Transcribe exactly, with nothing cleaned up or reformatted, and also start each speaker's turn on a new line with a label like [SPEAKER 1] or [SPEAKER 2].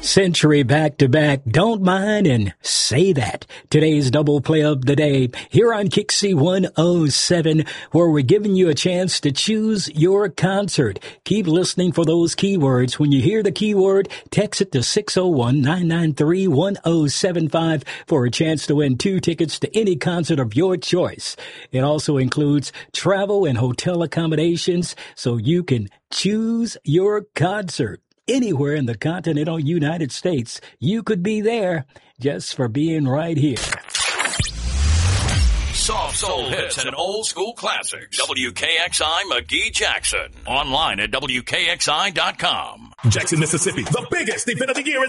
[SPEAKER 1] Century back-to-back, don't mind and say that. Today's double play of the day here on Kixie one oh seven, where we're giving you a chance to choose your concert. Keep listening for those keywords. When you hear the keyword, text it to six oh one, nine nine three, one oh seven five for a chance to win two tickets to any concert of your choice. It also includes travel and hotel accommodations, so you can choose your concert. Anywhere in the continental United States, you could be there just for being right here.
[SPEAKER 2] Soft soul hits and old school classics. W K X I McGee Jackson. Online at W K X I dot com.
[SPEAKER 3] Jackson, Mississippi. The biggest event of the year is